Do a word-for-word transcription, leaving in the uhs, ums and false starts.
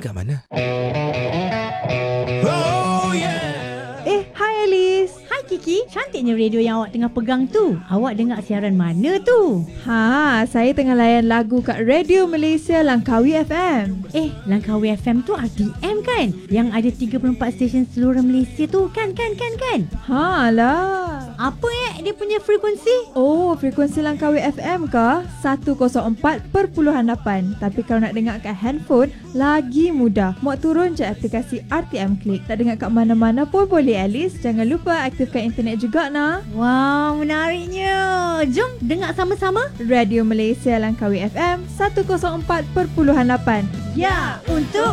kat mana? Eh, hai Alice. Hai Kiki, cantiknya radio yang awak tengah pegang tu. Awak dengar siaran mana tu? Ha, saya tengah layan lagu kat Radio Malaysia Langkawi F M. Eh, Langkawi F M tu R T M kan? Yang ada tiga puluh empat stesen seluruh Malaysia tu kan, kan, kan, kan? Ha lah. Apa eh dia punya frekuensi? Oh, frekuensi Langkawi F M ke? seratus empat perpuluhan lapan. Tapi kalau nak dengar kat handphone, lagi mudah. Muat turun je aplikasi R T M Click. Tak dengar kat mana-mana pun boleh, Alice. Jangan lupa aktifkan internet juga, nah. Wow, menariknya. Jom dengar sama-sama. Radio Malaysia Langkawi F M seratus empat perpuluhan lapan. Ya, untuk